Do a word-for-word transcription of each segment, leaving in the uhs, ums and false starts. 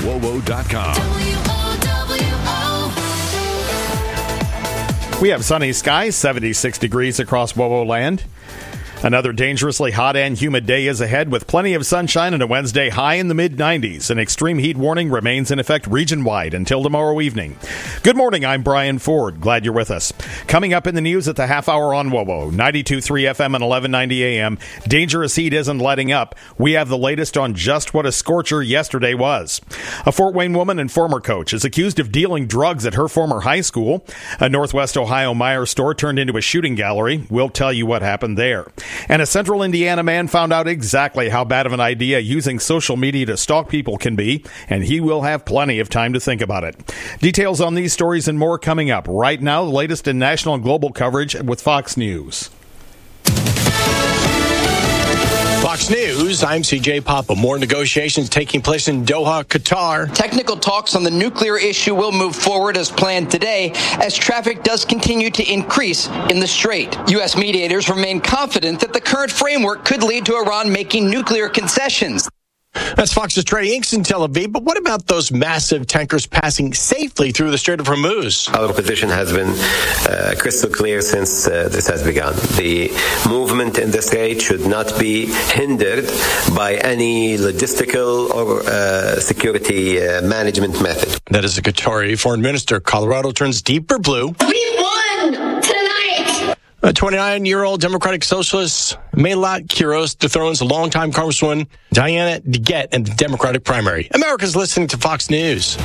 W O W O dot com. We have sunny skies, seventy-six degrees across W O W O land. Another dangerously hot and humid day is ahead with plenty of sunshine and a Wednesday high in the mid nineties. An extreme heat warning remains in effect region-wide until tomorrow evening. Good morning, I'm Brian Ford. Glad you're with us. Coming up in the news at the half hour on W O W O, ninety-two point three F M and eleven ninety A M. Dangerous heat isn't letting up. We have the latest on just what a scorcher yesterday was. A Fort Wayne woman and former coach is accused of dealing drugs at her former high school. A Northwest Ohio Meijer store turned into a shooting gallery. We'll tell you what happened there. And a Central Indiana man found out exactly how bad of an idea using social media to stalk people can be, and he will have plenty of time to think about it. Details on these stories and more coming up. Right now, the latest in national and global coverage with Fox News. Fox News, I'm C J Papa. More negotiations taking place in Doha, Qatar. Technical talks on the nuclear issue will move forward as planned today as traffic does continue to increase in the Strait. U S mediators remain confident that the current framework could lead to Iran making nuclear concessions. That's Fox's Trey Inks in Tel Aviv. But what about those massive tankers passing safely through the Strait of Hormuz? Our position has been uh, crystal clear since uh, this has begun. The movement in the Strait should not be hindered by any logistical or uh, security uh, management method. That is the Qatari foreign minister. Colorado turns deeper blue. We won tonight! A twenty-nine-year-old Democratic Socialist, Melat Quiros, dethrones longtime Congresswoman Diana DeGette in the Democratic primary. America's listening to Fox News.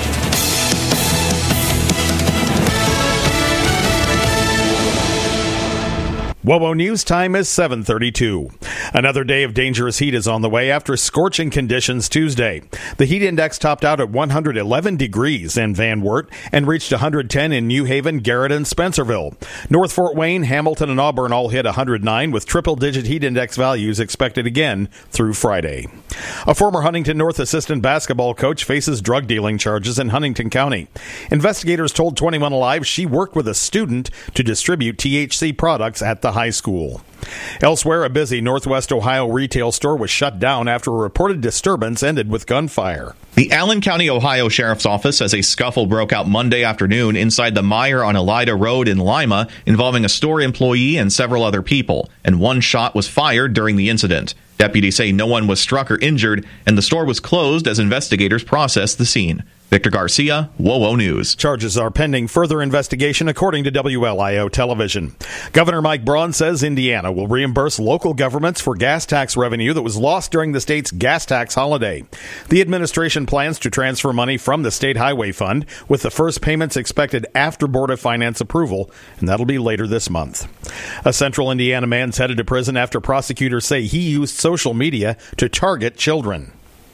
W O W O News time is seven thirty-two. Another day of dangerous heat is on the way after scorching conditions Tuesday. The heat index topped out at one hundred eleven degrees in Van Wert and reached one hundred ten in New Haven, Garrett, and Spencerville. North Fort Wayne, Hamilton, and Auburn all hit one hundred nine with triple-digit heat index values expected again through Friday. A former Huntington North assistant basketball coach faces drug dealing charges in Huntington County. Investigators told twenty-one Alive she worked with a student to distribute T H C products at the high school. Elsewhere, a busy Northwest Ohio retail store was shut down after a reported disturbance ended with gunfire. The Allen County, Ohio Sheriff's Office says a scuffle broke out Monday afternoon inside the Meijer on Elida Road in Lima involving a store employee and several other people, and one shot was fired during the incident. Deputies say no one was struck or injured, and the store was closed as investigators processed the scene. Victor Garcia, W O W O News. Charges are pending further investigation, according to W L I O Television. Governor Mike Braun says Indiana will reimburse local governments for gas tax revenue that was lost during the state's gas tax holiday. The administration plans to transfer money from the State Highway Fund, with the first payments expected after Board of Finance approval, and that'll be later this month. A Central Indiana man's headed to prison after prosecutors say he used social media to target children.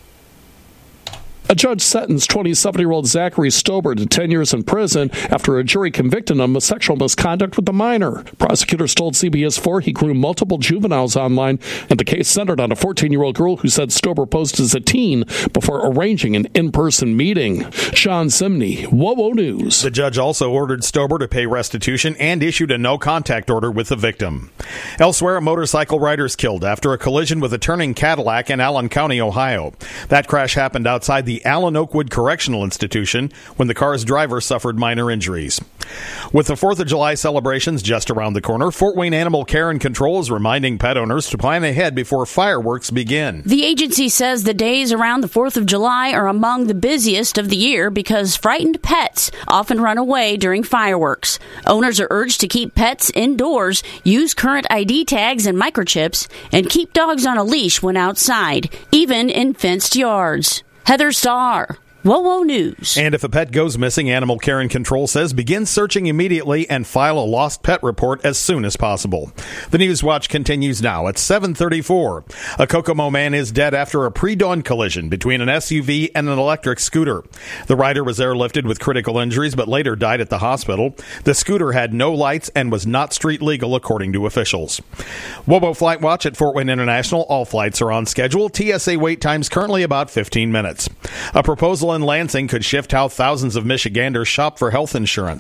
A judge sentenced twenty-seven-year-old Zachary Stober to ten years in prison after a jury convicted him of sexual misconduct with a minor. Prosecutors told C B S four he groomed multiple juveniles online, and the case centered on a fourteen-year-old girl who said Stober posed as a teen before arranging an in-person meeting. Sean Simney, W O W O News. The judge also ordered Stober to pay restitution and issued a no-contact order with the victim. Elsewhere, a motorcycle rider is killed after a collision with a turning Cadillac in Allen County, Ohio. That crash happened outside the Allen Oakwood Correctional Institution when the car's driver suffered minor injuries. With the fourth of July celebrations just around the corner, Fort Wayne Animal Care and Control is reminding pet owners to plan ahead before fireworks begin. The agency says the days around the fourth of July are among the busiest of the year because frightened pets often run away during fireworks. Owners are urged to keep pets indoors, use current I D tags and microchips, and keep dogs on a leash when outside, even in fenced yards. Heather Starr, W O W O News. And if a pet goes missing, Animal Care and Control says begin searching immediately and file a lost pet report as soon as possible. The News Watch continues now at seven thirty-four. A Kokomo man is dead after a pre-dawn collision between an S U V and an electric scooter. The rider was airlifted with critical injuries but later died at the hospital. The scooter had no lights and was not street legal, according to officials. W O W O Flight Watch at Fort Wayne International. All flights are on schedule. T S A wait times currently about fifteen minutes. A proposal in Lansing could shift how thousands of Michiganders shop for health insurance.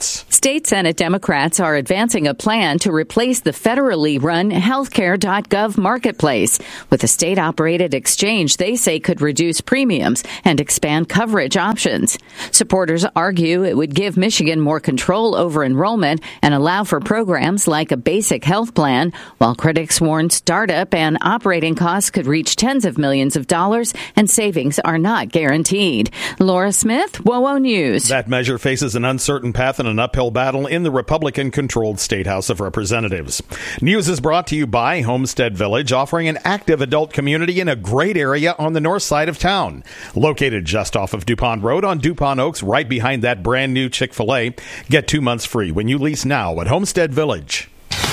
State Senate Democrats are advancing a plan to replace the federally run healthcare dot gov marketplace with a state-operated exchange they say could reduce premiums and expand coverage options. Supporters argue it would give Michigan more control over enrollment and allow for programs like a basic health plan, while critics warn startup and operating costs could reach tens of millions of dollars and savings are not guaranteed. Laura Smith, WOWO News. That measure faces an uncertain path and an uphill battle in the Republican-controlled State House of Representatives. News is brought to you by Homestead Village, offering an active adult community in a great area on the north side of town. Located just off of DuPont Road on DuPont Oaks, right behind that brand new Chick-fil-A. Get two months free when you lease now at Homestead Village.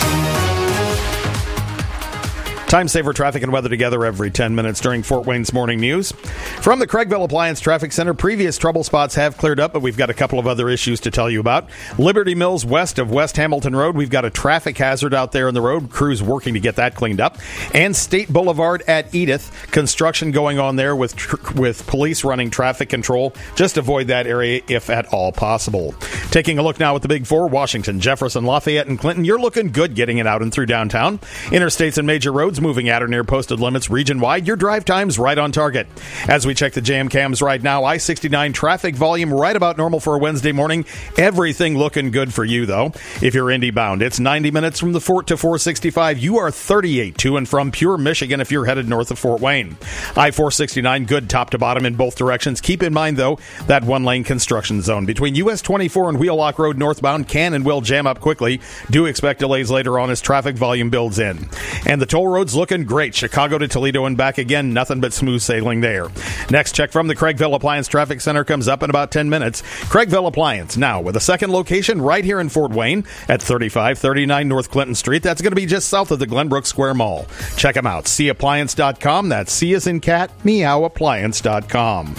Time saver traffic and weather together every ten minutes during Fort Wayne's Morning News. From the Craigville Appliance Traffic Center, previous trouble spots have cleared up, but we've got a couple of other issues to tell you about. Liberty Mills west of West Hamilton Road, we've got a traffic hazard out there in the road. Crews working to get that cleaned up. And State Boulevard at Edith, construction going on there with tr- with police running traffic control. Just avoid that area if at all possible. Taking a look now at the Big Four, Washington, Jefferson, Lafayette, and Clinton. You're looking good getting it out and through downtown. Interstates and major roads moving at or near posted limits region-wide. Your drive time's right on target. As we check the jam cams right now, I sixty-nine traffic volume right about normal for a Wednesday morning. Everything looking good for you, though. If you're Indy bound, it's ninety minutes from the Fort to four sixty-five. You are thirty-eight to and from Pure, Michigan if you're headed north of Fort Wayne. I four sixty-nine, good top to bottom in both directions. Keep in mind, though, that one-lane construction zone between U S twenty-four and Wheelock Road northbound can and will jam up quickly. Do expect delays later on as traffic volume builds in. And the toll road's looking great. Chicago to Toledo and back again, nothing but smooth sailing there. Next check from the Craigville Appliance Traffic Center comes up in about ten minutes. Craigville Appliance, now with a second location right here in Fort Wayne at thirty-five thirty-nine North Clinton Street. That's going to be just south of the Glenbrook Square Mall. Check them out, see appliance dot com. That's C as in cat, meow appliance dot com.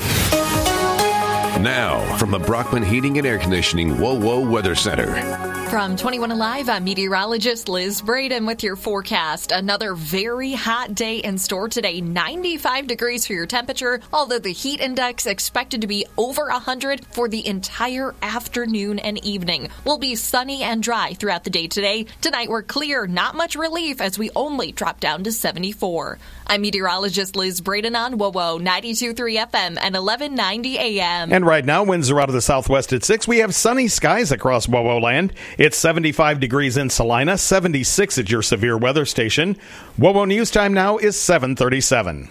Now, from the Brockman Heating and Air Conditioning WOWO Weather Center. From twenty-one Alive, I'm meteorologist Liz Braden with your forecast. Another very hot day in store today. ninety-five degrees for your temperature, although the heat index expected to be over one hundred for the entire afternoon and evening. We'll be sunny and dry throughout the day today. Tonight we're clear, not much relief as we only drop down to seventy-four. I'm meteorologist Liz Braden on WOWO ninety-two point three F M and eleven ninety A M. And right now, winds are out of the southwest at six. We have sunny skies across WOWO land. It's seventy-five degrees in Salina, seventy-six at your severe weather station. WOWO News time now is seven thirty-seven.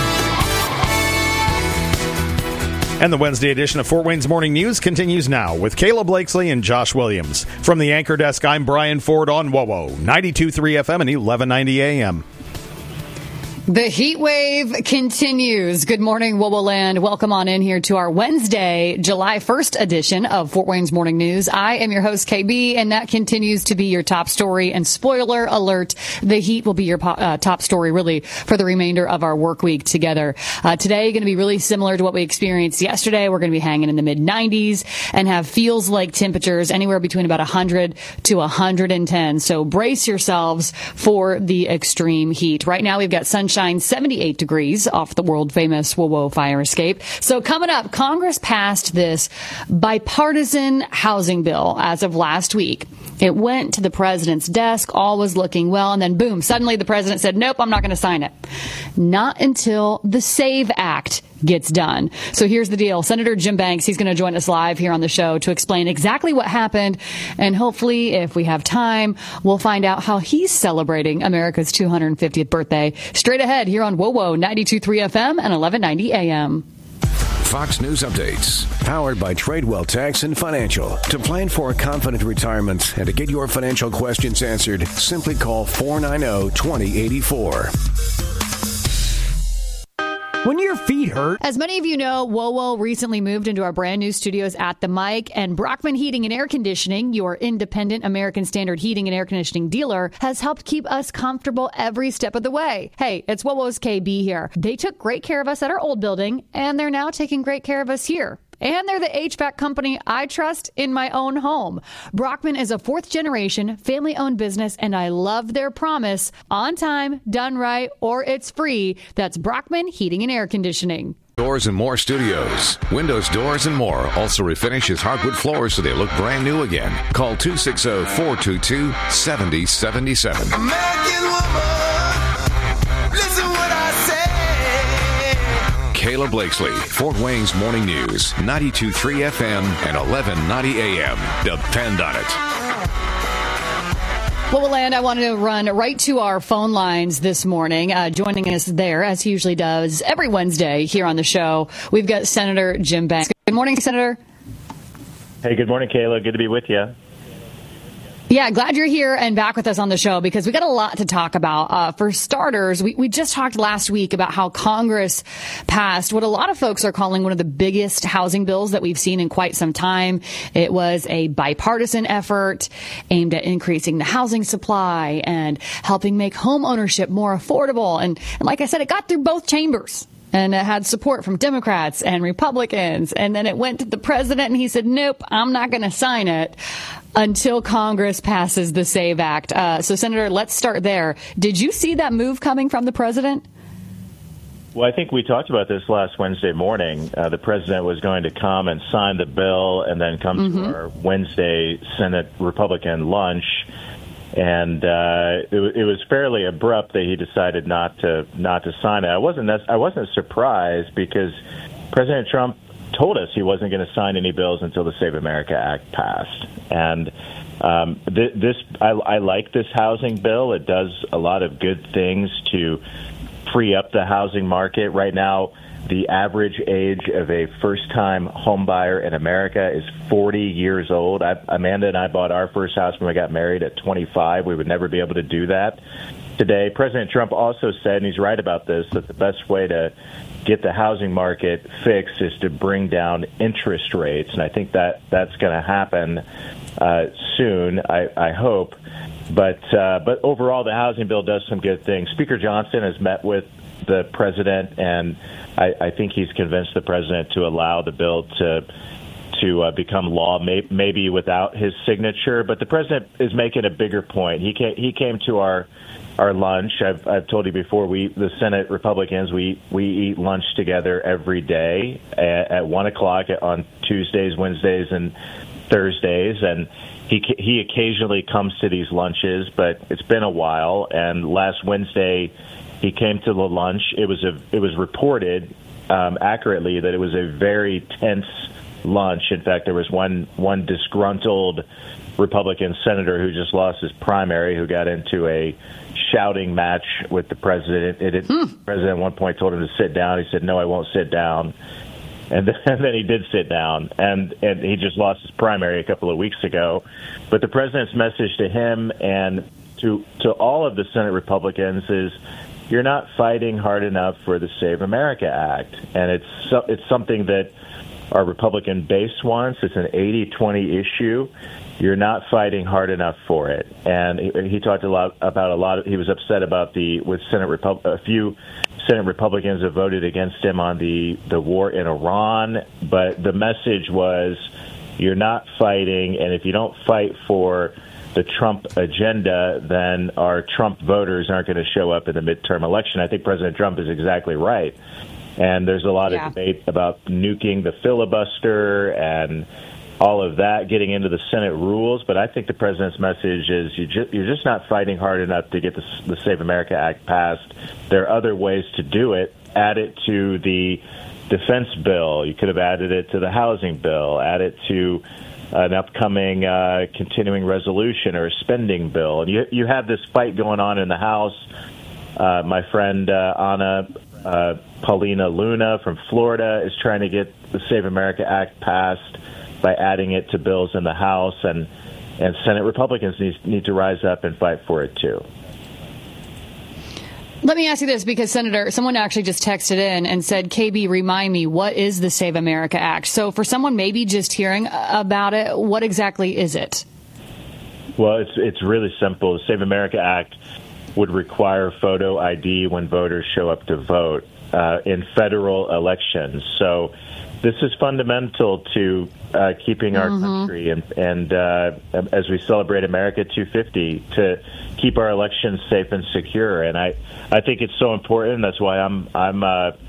And the Wednesday edition of Fort Wayne's Morning News continues now with Kayla Blakesley and Josh Williams. From the anchor desk, I'm Brian Ford on WOWO ninety-two point three F M and eleven ninety A M. The heat wave continues. Good morning, WOWO Land. Welcome on in here to our Wednesday, July first edition of Fort Wayne's Morning News. I am your host, K B, and that continues to be your top story. And spoiler alert, the heat will be your uh, top story, really, for the remainder of our work week together. Uh, today, going to be really similar to what we experienced yesterday. We're going to be hanging in the mid nineties and have feels like temperatures anywhere between about one hundred to one hundred ten. So brace yourselves for the extreme heat. Right now, we've got sunshine. seventy-eight degrees off the world-famous WOWO fire escape. So coming up, Congress passed this bipartisan housing bill as of last week. It went to the president's desk, all was looking well, and then boom, suddenly the president said, nope, I'm not going to sign it. Not until the SAVE Act gets done. So here's the deal. Senator Jim Banks, he's going to join us live here on the show to explain exactly what happened. And hopefully, if we have time, we'll find out how he's celebrating America's two hundred fiftieth birthday. Straight ahead here on WOWO ninety-two point three F M and eleven ninety A M. Fox News Updates, powered by Tradewell Tax and Financial. To plan for a confident retirement and to get your financial questions answered, simply call four nine zero, two zero eight four. When your feet hurt. As many of you know, WOWO recently moved into our brand new studios at the Mic, and Brockman Heating and Air Conditioning, your independent American Standard heating and air conditioning dealer, has helped keep us comfortable every step of the way. Hey, it's WOWO's K B here. They took great care of us at our old building, and they're now taking great care of us here. And they're the H V A C company I trust in my own home. Brockman is a fourth generation family owned business, and I love their promise: on time, done right, or it's free. That's Brockman Heating and Air Conditioning. Doors and More Studios. Windows, doors, and more also refinishes hardwood floors so they look brand new again. Call two six zero, four two two, seven zero seven seven. American woman, listen what I say. Kayla Blakesley, Fort Wayne's Morning News, ninety-two point three F M and eleven ninety A M. Depend on it. Well, Land, I wanted to run right to our phone lines this morning. Uh, joining us there, as he usually does every Wednesday here on the show, we've got Senator Jim Banks. Good morning, Senator. Hey, good morning, Kayla. Good to be with you. Yeah, glad you're here and back with us on the show because we got a lot to talk about. Uh, for starters, we, we just talked last week about how Congress passed what a lot of folks are calling one of the biggest housing bills that we've seen in quite some time. It was a bipartisan effort aimed at increasing the housing supply and helping make home ownership more affordable. And, and like I said, it got through both chambers. And it had support from Democrats and Republicans. And then it went to the president and he said, nope, I'm not going to sign it until Congress passes the SAVE Act. Uh, so, Senator, let's start there. Did you see that move coming from the president? Well, I think we talked about this last Wednesday morning. Uh, the president was going to come and sign the bill and then come mm-hmm. to our Wednesday Senate Republican lunch. And uh, it, it was fairly abrupt that he decided not to not to sign it. I wasn't I wasn't surprised because President Trump told us he wasn't going to sign any bills until the Save America Act passed. And um, th- this I, I like this housing bill. It does a lot of good things to free up the housing market. Right now, the average age of a first-time home buyer in America is forty years old. I, Amanda and I bought our first house when we got married at twenty-five. We would never be able to do that today. President Trump also said, and he's right about this, that the best way to get the housing market fixed is to bring down interest rates. And I think that that's going to happen uh, soon, I, I hope. But, uh, but overall, the housing bill does some good things. Speaker Johnson has met with the president, and I, I think he's convinced the president to allow the bill to to uh, become law, may, maybe without his signature. But the president is making a bigger point. He came, he came to our our lunch. I've, I've told you before. We the Senate Republicans we we eat lunch together every day at, at one o'clock on Tuesdays, Wednesdays, and Thursdays, and he he occasionally comes to these lunches, but it's been a while. And last Wednesday, he came to the lunch. It was a. It was reported um, accurately that it was a very tense lunch. In fact, there was one one disgruntled Republican senator who just lost his primary, who got into a shouting match with the president. It, it, hmm. The president at one point told him to sit down. He said, "No, I won't sit down." And then, and then he did sit down, and, and he just lost his primary a couple of weeks ago. But the president's message to him and to to all of the Senate Republicans is, you're not fighting hard enough for the Save America Act. And it's so, it's something that our Republican base wants. It's an eighty twenty issue. You're not fighting hard enough for it. And he, he talked a lot about a lot of, he was upset about the, with Senate Repub- a few Senate Republicans have voted against him on the, the war in Iran. But the message was, you're not fighting, and if you don't fight for the Trump agenda, then our Trump voters aren't going to show up in the midterm election. I think President Trump is exactly right. And there's a lot yeah. of debate about nuking the filibuster and all of that, getting into the Senate rules. But I think the president's message is you ju- you're just not fighting hard enough to get the, the Save America Act passed. There are other ways to do it. Add it to the defense bill. You could have added it to the housing bill. Add it to an upcoming uh, continuing resolution or a spending bill. And you, you have this fight going on in the House. Uh, my friend uh, Anna uh, Paulina Luna from Florida is trying to get the Save America Act passed by adding it to bills in the House, and, and Senate Republicans need, need to rise up and fight for it, too. Let me ask you this, because, Senator, someone actually just texted in and said, K B, remind me, what is the Save America Act? So for someone maybe just hearing about it, what exactly is it? Well, it's it's really simple. The Save America Act would require photo I D when voters show up to vote uh, in federal elections. So this is fundamental to uh, keeping our mm-hmm. country and, and uh, as we celebrate America two fifty, to keep our elections safe and secure. And I, I think it's so important. That's why I'm I'm uh,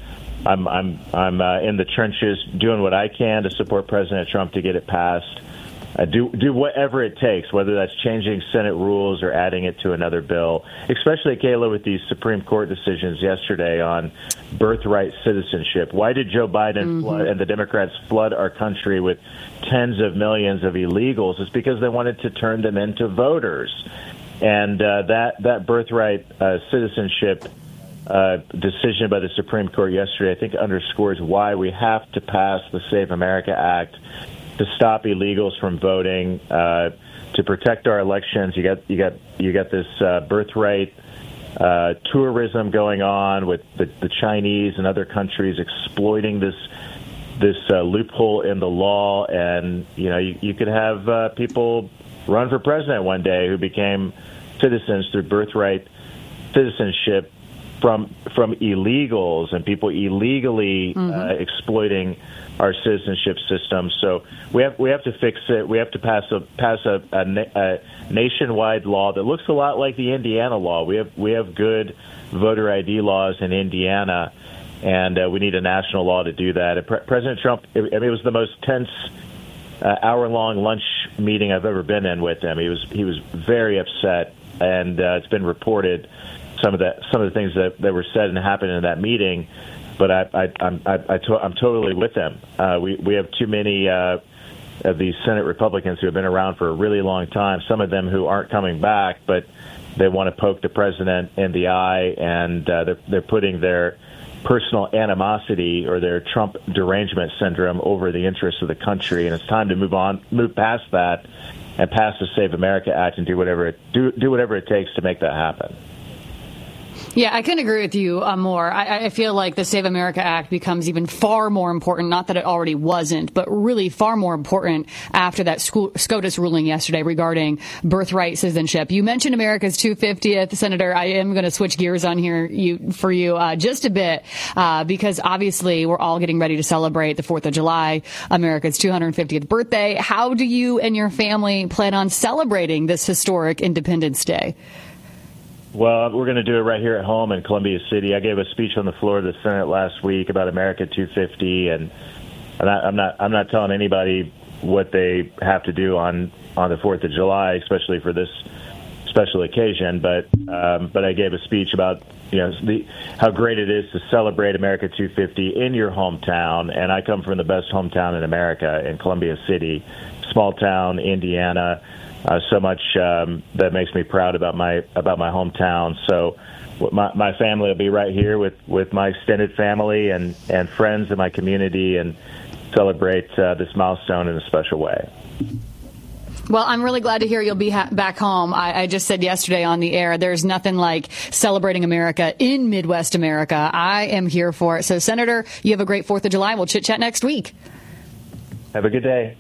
I'm I'm I'm uh, in the trenches doing what I can to support President Trump to get it passed. Uh, do do whatever it takes, whether that's changing Senate rules or adding it to another bill, especially, Kayla, with these Supreme Court decisions yesterday on birthright citizenship. Why did Joe Biden mm-hmm. flood, and the Democrats flood our country with tens of millions of illegals? It's because they wanted to turn them into voters. And uh, that, that birthright uh, citizenship uh, decision by the Supreme Court yesterday, I think, underscores why we have to pass the Save America Act to stop illegals from voting, uh, to protect our elections. You got you got you got this uh, birthright uh, tourism going on with the, the Chinese and other countries exploiting this this uh, loophole in the law, and you know you, you could have uh, people run for president one day who became citizens through birthright citizenship from from illegals and people illegally mm-hmm. uh, exploiting our citizenship system. So we have we have to fix it. We have to pass a pass a, a, a nationwide law that looks a lot like the Indiana law. We have we have good voter I D laws in Indiana, and uh, we need a national law to do that. And Pre- President Trump, I mean, it was the most tense uh, hour-long lunch meeting I've ever been in with him. He was he was very upset, and uh, it's been reported some of that some of the things that, that were said and happened in that meeting. But I, I, I'm, I, I to, I'm totally with them. Uh, we, we have too many uh, of these Senate Republicans who have been around for a really long time, some of them who aren't coming back, but they want to poke the president in the eye, and uh, they're, they're putting their personal animosity or their Trump derangement syndrome over the interests of the country. And it's time to move on, move past that and pass the Save America Act and do whatever it, do, do whatever it takes to make that happen. Yeah, I couldn't agree with you uh, more. I, I feel like the Save America Act becomes even far more important, not that it already wasn't, but really far more important after that school, SCOTUS ruling yesterday regarding birthright citizenship. You mentioned America's two hundred fiftieth. Senator, I am going to switch gears on here you, for you uh, just a bit uh, because obviously we're all getting ready to celebrate the fourth of July, America's two hundred fiftieth birthday. How do you and your family plan on celebrating this historic Independence Day? Well, we're going to do it right here at home in Columbia City. I gave a speech on the floor of the Senate last week about America two fifty, and I'm not I'm not telling anybody what they have to do on, on the fourth of July, especially for this special occasion. But um, but I gave a speech about you know the, how great it is to celebrate America two fifty in your hometown, and I come from the best hometown in America, in Columbia City, small town, Indiana. Uh, so much um, that makes me proud about my about my hometown. So my, my family will be right here with, with my extended family and, and friends in my community and celebrate uh, this milestone in a special way. Well, I'm really glad to hear you'll be ha- back home. I, I just said yesterday on the air, there's nothing like celebrating America in Midwest America. I am here for it. So, Senator, you have a great fourth of July. We'll chit-chat next week. Have a good day.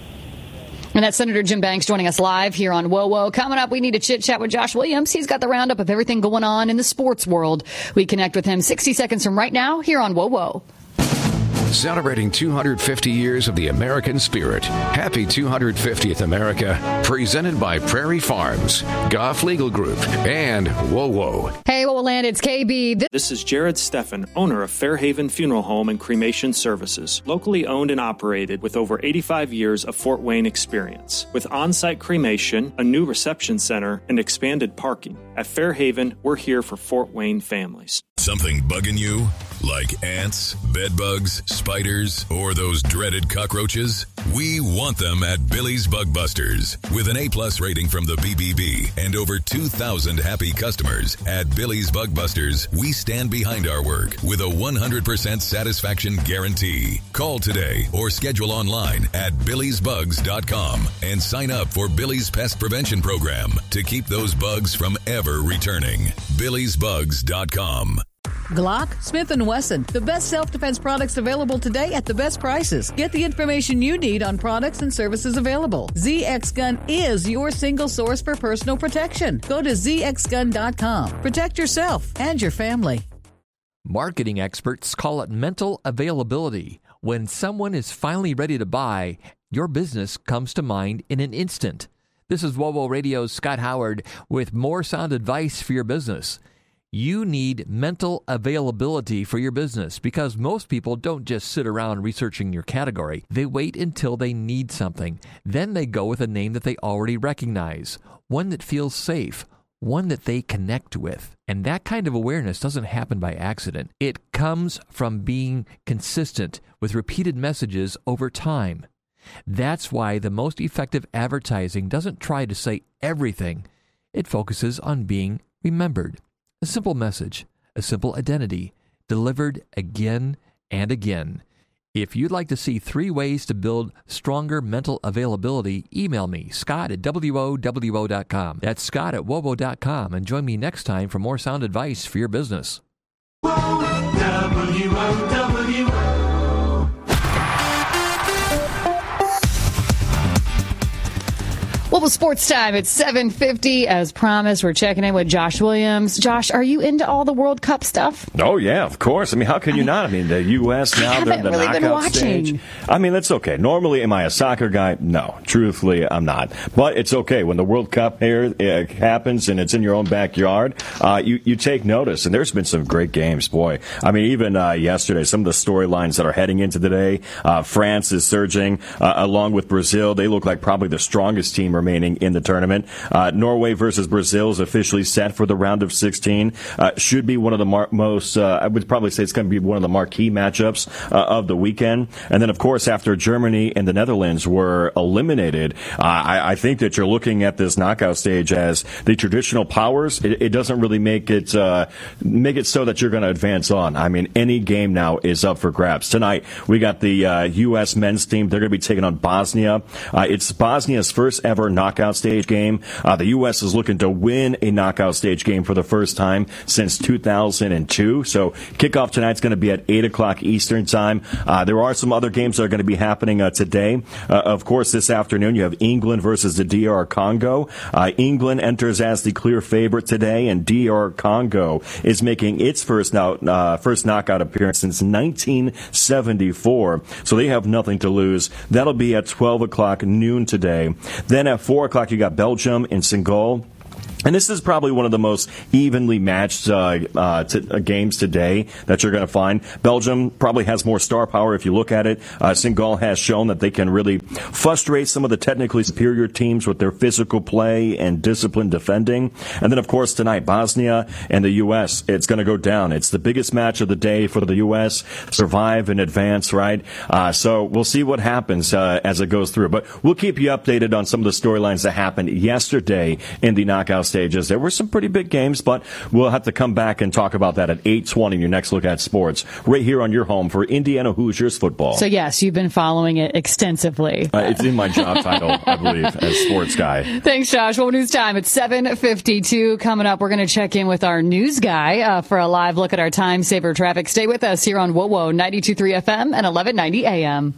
And that's Senator Jim Banks joining us live here on Whoa Whoa. Coming up, we need to chit-chat with Josh Williams. He's got the roundup of everything going on in the sports world. We connect with him sixty seconds from right now here on Whoa Whoa. Celebrating two hundred fifty years of the American spirit. Happy two hundred fiftieth America. Presented by Prairie Farms, Goff Legal Group, and Whoa Whoa. Hey, Whoa Whoa Land, it's K B. This-, this is Jared Steffen, owner of Fairhaven Funeral Home and Cremation Services. Locally owned and operated with over eighty-five years of Fort Wayne experience. With on-site cremation, a new reception center, and expanded parking. At Fairhaven, we're here for Fort Wayne families. Something bugging you? Like ants, bedbugs, spiders, or those dreaded cockroaches? We want them at Billy's Bug Busters. With an A-plus rating from the B B B and over two thousand happy customers, at Billy's Bug Busters, we stand behind our work with a one hundred percent satisfaction guarantee. Call today or schedule online at billys bugs dot com and sign up for Billy's Pest Prevention Program to keep those bugs from ever returning. billys bugs dot com. Glock, Smith and Wesson, the best self-defense products available today at the best prices. Get the information you need on products and services available. Z X Gun is your single source for personal protection. Go to z x gun dot com. Protect yourself and your family. Marketing experts call it mental availability. When someone is finally ready to buy, your business comes to mind in an instant. This is Whoa Whoa Radio's Scott Howard with more sound advice for your business. You need mental availability for your business because most people don't just sit around researching your category. They wait until they need something. Then they go with a name that they already recognize, one that feels safe, one that they connect with. And that kind of awareness doesn't happen by accident. It comes from being consistent with repeated messages over time. That's why the most effective advertising doesn't try to say everything. It focuses on being remembered. A simple message, a simple identity, delivered again and again. If you'd like to see three ways to build stronger mental availability, email me, Scott at W O W O dot com. That's Scott at W O W O dot com, and join me next time for more sound advice for your business. W O W O. Well, sports time. It's seven fifty. As promised, we're checking in with Josh Williams. Josh, are you into all the World Cup stuff? Oh, yeah, of course. I mean, how can you not? I mean, the U S now, they're the really knockout stage. I mean, that's okay. Normally, am I a soccer guy? No. Truthfully, I'm not. But it's okay. When the World Cup here uh, happens and it's in your own backyard, uh, you, you take notice. And there's been some great games, boy. I mean, even uh, yesterday, some of the storylines that are heading into today, uh, France is surging uh, along with Brazil. They look like probably the strongest team remaining in the tournament. Uh, Norway versus Brazil is officially set for the round of sixteen. Uh, should be one of the mar- most, uh, I would probably say it's going to be one of the marquee matchups uh, of the weekend. And then, of course, after Germany and the Netherlands were eliminated, uh, I, I think that you're looking at this knockout stage as the traditional powers. It, it doesn't really make it uh, make it so that you're going to advance on. I mean, any game now is up for grabs. Tonight, we got the uh, U S men's team. They're going to be taking on Bosnia. Uh, it's Bosnia's first ever knockout stage game. Uh, the U S is looking to win a knockout stage game for the first time since two thousand two. So kickoff tonight's going to be at eight o'clock Eastern time. Uh, there are some other games that are going to be happening uh, today. Uh, of course, this afternoon you have England versus the D R Congo. Uh, England enters as the clear favorite today, and D R Congo is making its first, now, uh, first knockout appearance since nineteen seventy-four. So they have nothing to lose. That'll be at twelve o'clock noon today. Then at four o'clock, you got Belgium and Senegal. And this is probably one of the most evenly matched uh, uh, t- uh, games today that you're going to find. Belgium probably has more star power if you look at it. Uh, Senegal has shown that they can really frustrate some of the technically superior teams with their physical play and disciplined defending. And then, of course, tonight, Bosnia and the U S, it's going to go down. It's the biggest match of the day for the U S. Survive and advance, right? Uh, so we'll see what happens uh, as it goes through. But we'll keep you updated on some of the storylines that happened yesterday in the knockout stages. There were some pretty big games, but we'll have to come back and talk about that at eight twenty in your next look at sports, right here on your home for Indiana Hoosiers football. So, yes, you've been following it extensively. Uh, it's in my job title, I believe, as sports guy. Thanks, Josh. Well, news time. It's seven fifty-two. Coming up, we're going to check in with our news guy uh, for a live look at our time saver traffic. Stay with us here on W O W O ninety-two point three F M and eleven ninety A M.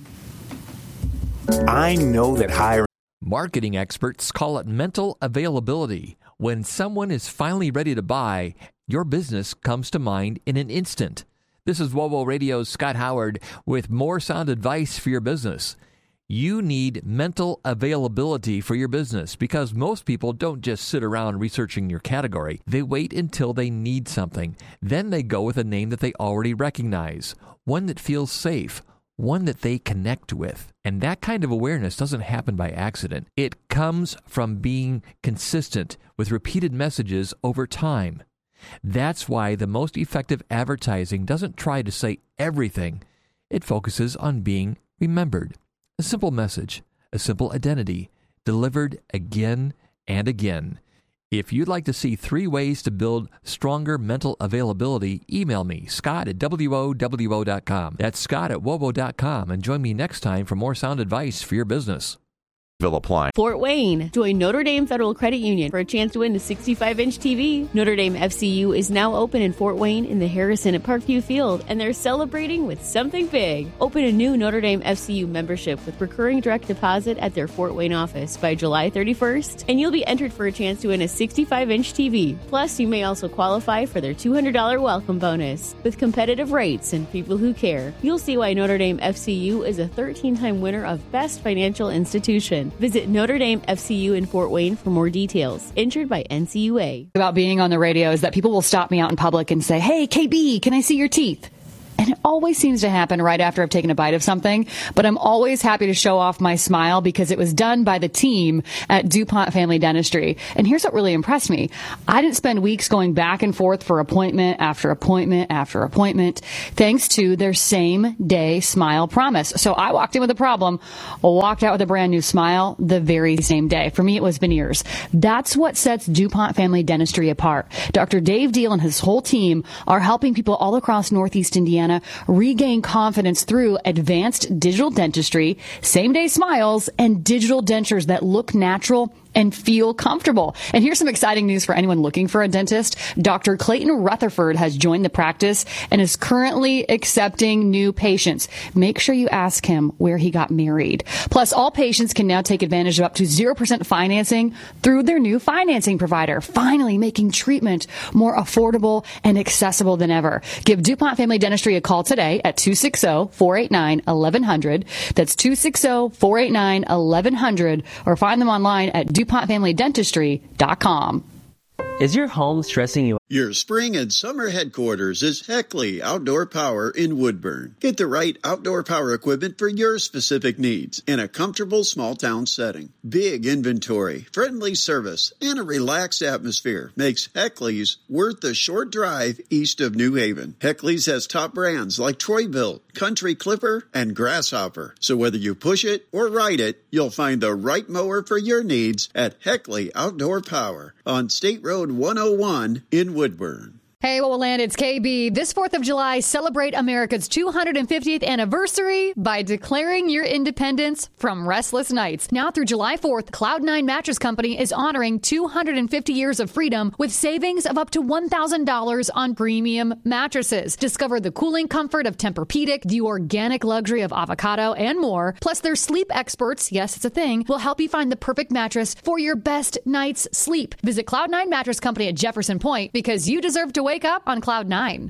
I know that hiring. Marketing experts call it mental availability. When someone is finally ready to buy, your business comes to mind in an instant. This is W O W O Radio's Scott Howard with more sound advice for your business. You need mental availability for your business because most people don't just sit around researching your category. They wait until they need something. Then they go with a name that they already recognize, one that feels safe, one that they connect with. And that kind of awareness doesn't happen by accident. It comes from being consistent with repeated messages over time. That's why the most effective advertising doesn't try to say everything. It focuses on being remembered. A simple message, a simple identity, delivered again and again. If you'd like to see three ways to build stronger mental availability, email me, Scott at W O W O dot com. That's Scott at W O W O dot com, and join me next time for more sound advice for your business. Apply. Fort Wayne. Join Notre Dame Federal Credit Union for a chance to win a sixty-five inch T V. Notre Dame F C U is now open in Fort Wayne in the Harrison at Parkview Field, and they're celebrating with something big. Open a new Notre Dame F C U membership with recurring direct deposit at their Fort Wayne office by July thirty-first, and you'll be entered for a chance to win a sixty-five inch T V. Plus, you may also qualify for their two hundred dollars welcome bonus. With competitive rates and people who care, you'll see why Notre Dame F C U is a thirteen time winner of Best Financial Institution. Visit Notre Dame F C U in Fort Wayne for more details. Insured by N C U A. About being on the radio is that people will stop me out in public and say, "Hey, K B, can I see your teeth?" And it always seems to happen right after I've taken a bite of something. But I'm always happy to show off my smile because it was done by the team at DuPont Family Dentistry. And here's what really impressed me. I didn't spend weeks going back and forth for appointment after appointment after appointment, thanks to their same day smile promise. So I walked in with a problem, walked out with a brand new smile the very same day. For me, it was veneers. That's what sets DuPont Family Dentistry apart. Doctor Dave Deal and his whole team are helping people all across Northeast Indiana regain confidence through advanced digital dentistry, same-day smiles, and digital dentures that look natural and feel comfortable. And here's some exciting news for anyone looking for a dentist. Doctor Clayton Rutherford has joined the practice and is currently accepting new patients. Make sure you ask him where he got married. Plus, all patients can now take advantage of up to zero percent financing through their new financing provider, finally making treatment more affordable and accessible than ever. Give DuPont Family Dentistry a call today at two six zero, four eight nine, one one zero zero. That's two six zero, four eight nine, one one zero zero, or find them online at DuPont Family Dentistry dot com. Is your home stressing you? Your spring and summer headquarters is Heckley Outdoor Power in Woodburn. Get the right outdoor power equipment for your specific needs in a comfortable small town setting. Big inventory, friendly service, and a relaxed atmosphere makes Heckley's worth the short drive east of New Haven. Heckley's has top brands like Troy-Bilt, Country Clipper, and Grasshopper. So whether you push it or ride it, you'll find the right mower for your needs at Heckley Outdoor Power on State Road one oh one in Woodburn. Hey, what will land? It's K B. This fourth of July, celebrate America's two hundred fiftieth anniversary by declaring your independence from restless nights. Now through July fourth, Cloud nine Mattress Company is honoring two hundred fifty years of freedom with savings of up to one thousand dollars on premium mattresses. Discover the cooling comfort of Tempur-Pedic, the organic luxury of avocado, and more. Plus, their sleep experts, yes, it's a thing, will help you find the perfect mattress for your best night's sleep. Visit Cloud nine Mattress Company at Jefferson Point because you deserve to wake Wake up on Cloud nine.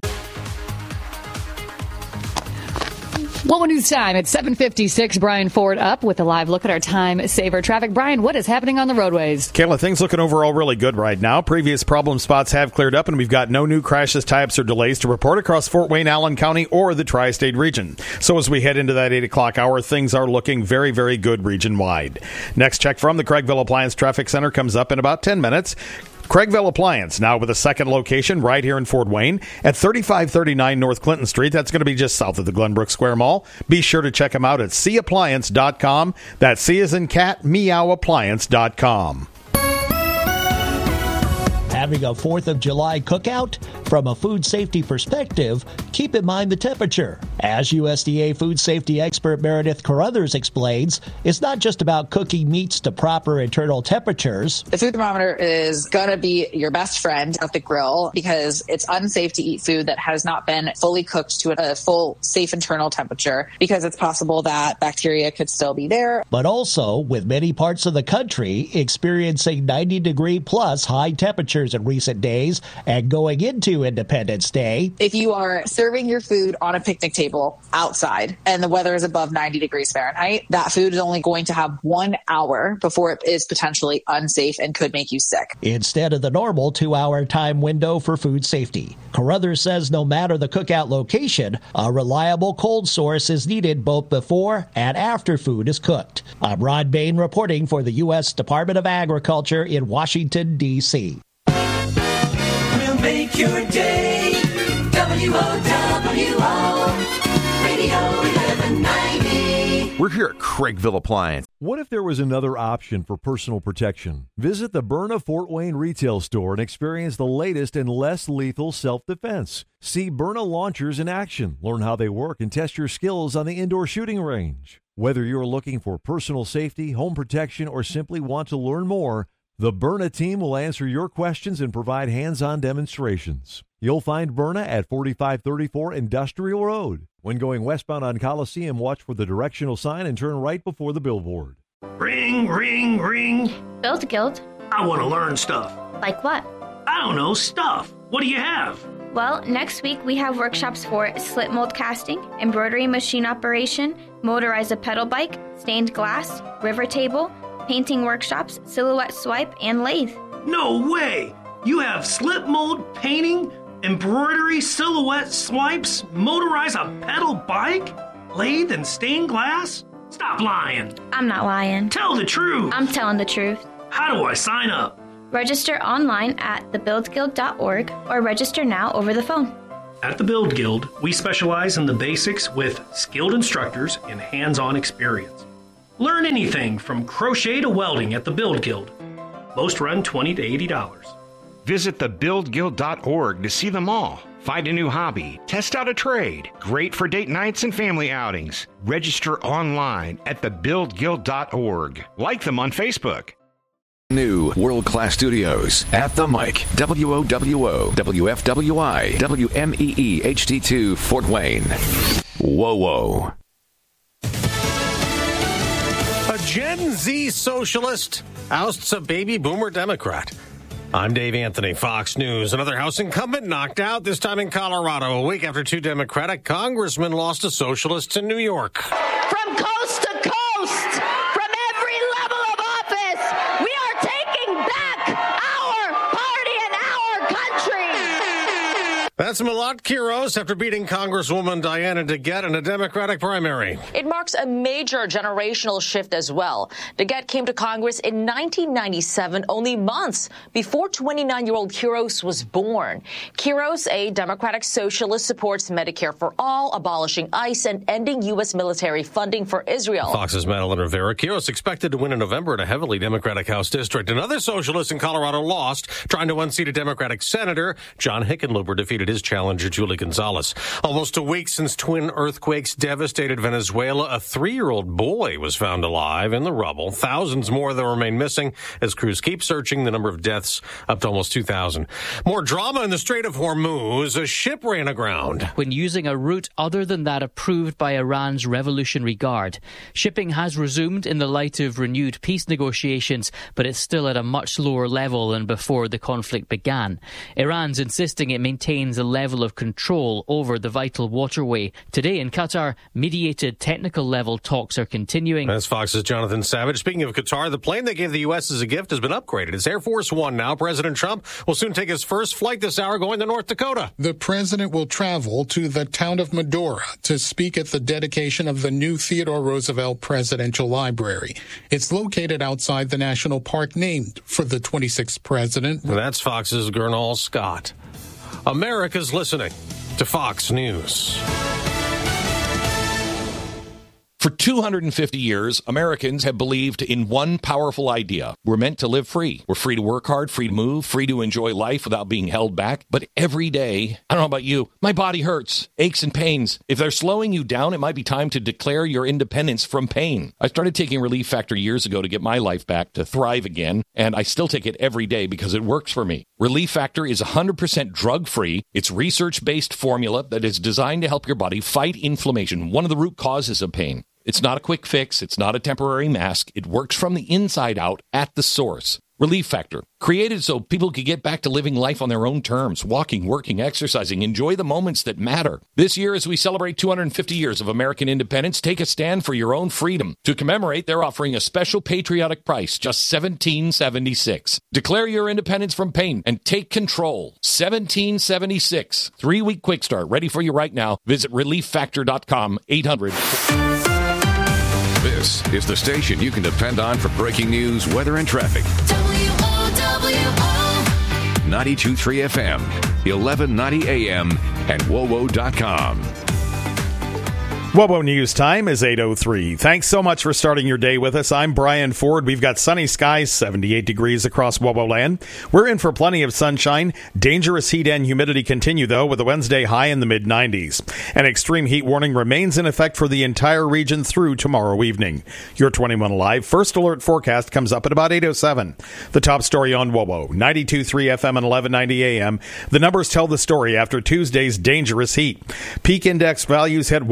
Well, news time at seven fifty-six. Brian Ford up with a live look at our time saver traffic. Brian, what is happening on the roadways? Kayla, things looking overall really good right now. Previous problem spots have cleared up, and we've got no new crashes, tie-ups, or delays to report across Fort Wayne, Allen County, or the tri-state region. So as we head into that eight o'clock hour, things are looking very, very good region-wide. Next check from the Craigville Appliance Traffic Center comes up in about ten minutes. Craigville Appliance, now with a second location right here in Fort Wayne at thirty-five thirty-nine North Clinton Street. That's going to be just south of the Glenbrook Square Mall. Be sure to check them out at c appliance dot com. That's C as in cat, meow appliance dot com. Having a fourth of July cookout? From a food safety perspective, keep in mind the temperature. As U S D A food safety expert Meredith Carruthers explains, it's not just about cooking meats to proper internal temperatures. The food thermometer is going to be your best friend at the grill because it's unsafe to eat food that has not been fully cooked to a full safe internal temperature because it's possible that bacteria could still be there. But also, with many parts of the country experiencing ninety degree plus high temperatures in recent days and going into Independence Day. If you are serving your food on a picnic table outside and the weather is above ninety degrees Fahrenheit, that food is only going to have one hour before it is potentially unsafe and could make you sick. Instead of the normal two-hour time window for food safety. Carruthers says no matter the cookout location, a reliable cold source is needed both before and after food is cooked. I'm Rod Bain reporting for the U S Department of Agriculture in Washington, D C Make your day. W O W O Radio eleven ninety. We're here at Craigville Appliance. What if there was another option for personal protection? Visit the Byrna Fort Wayne retail store and experience the latest and less lethal self-defense. See Byrna launchers in action. Learn how they work and test your skills on the indoor shooting range. Whether you're looking for personal safety, home protection, or simply want to learn more, the Byrna team will answer your questions and provide hands-on demonstrations. You'll find Byrna at forty-five thirty-four Industrial Road. When going westbound on Coliseum, watch for the directional sign and turn right before the billboard. Ring, ring, ring. Build Guild. I want to learn stuff. Like what? I don't know, stuff. What do you have? Well, next week we have workshops for slit mold casting, embroidery machine operation, motorize a pedal bike, stained glass, river table, painting workshops, silhouette swipe, and lathe. No way! You have slip mold, painting, embroidery, silhouette swipes, motorize a pedal bike, lathe and stained glass? Stop lying. I'm not lying. Tell the truth. I'm telling the truth. How do I sign up? Register online at the build guild dot org or register now over the phone. At the Build Guild, we specialize in the basics with skilled instructors and hands-on experience. Learn anything from crochet to welding at the Build Guild. Most run twenty to eighty dollars. Visit the build guild dot org to see them all. Find a new hobby, test out a trade. Great for date nights and family outings. Register online at the build guild dot org. Like them on Facebook. New world-class studios at the mic. W O W O, W F W I, W M E E H D two, Fort Wayne. Whoa, whoa. A Gen Z socialist ousts a baby boomer Democrat. I'm Dave Anthony, Fox News. Another House incumbent knocked out, this time in Colorado, a week after two Democratic congressmen lost to socialists in New York. From coast to coast, from every level of office, we are taking back our party and our country. That's Malat Quiros after beating Congresswoman Diana DeGette in a Democratic primary. It marks a major generational shift as well. DeGette came to Congress in nineteen ninety-seven, only months before twenty-nine-year-old Quiros was born. Quiros, a Democratic socialist, supports Medicare for all, abolishing ICE, and ending U S military funding for Israel. Fox's Madeline Rivera. Quiros expected to win in November in a heavily Democratic House district. Another socialist in Colorado lost, trying to unseat a Democratic senator. John Hickenlooper defeated his challenger, Julie Gonzalez. Almost a week since twin earthquakes devastated Venezuela, a three-year-old boy was found alive in the rubble. Thousands more that remain missing as crews keep searching. The number of deaths up to almost two thousand. More drama in the Strait of Hormuz. A ship ran aground when using a route other than that approved by Iran's Revolutionary Guard. Shipping has resumed in the light of renewed peace negotiations, but it's still at a much lower level than before the conflict began. Iran's insisting it maintains a level of control over the vital waterway. Today in Qatar, mediated technical level talks are continuing. That's Fox's Jonathan Savage. Speaking of Qatar, the plane they gave the U S as a gift has been upgraded. It's Air Force One now. President Trump will soon take his first flight this hour going to North Dakota. The president will travel to the town of Medora to speak at the dedication of the new Theodore Roosevelt Presidential Library. It's located outside the national park named for the twenty-sixth president. That's Fox's Gernal Scott. America's listening to Fox News. For two hundred fifty years, Americans have believed in one powerful idea. We're meant to live free. We're free to work hard, free to move, free to enjoy life without being held back. But every day, I don't know about you, my body hurts, aches and pains. If they're slowing you down, it might be time to declare your independence from pain. I started taking Relief Factor years ago to get my life back, to thrive again, and I still take it every day because it works for me. Relief Factor is one hundred percent drug-free. It's research-based formula that is designed to help your body fight inflammation, one of the root causes of pain. It's not a quick fix. It's not a temporary mask. It works from the inside out at the source. Relief Factor, created so people could get back to living life on their own terms, walking, working, exercising, enjoy the moments that matter. This year, as we celebrate two hundred fifty years of American independence, take a stand for your own freedom. To commemorate, they're offering a special patriotic price, just seventeen dollars and seventy-six cents. Declare your independence from pain and take control. seventeen dollars and seventy-six cents. Three-week quick start, ready for you right now. Visit relief factor dot com, eight hundred. This is the station you can depend on for breaking news, weather, and traffic. W O W O ninety-two point three F M, eleven ninety A M, and W O W O dot com. WOWO News time is eight oh three. Thanks so much for starting your day with us. I'm Brian Ford. We've got sunny skies, seventy-eight degrees across WOWO land. We're in for plenty of sunshine. Dangerous heat and humidity continue, though, with a Wednesday high in the mid nineties. An extreme heat warning remains in effect for the entire region through tomorrow evening. Your twenty-one Alive First Alert forecast comes up at about eight oh seven. The top story on WOWO, ninety-two point three F M and eleven ninety A M. The numbers tell the story after Tuesday's dangerous heat. Peak index values hit one hundred eleven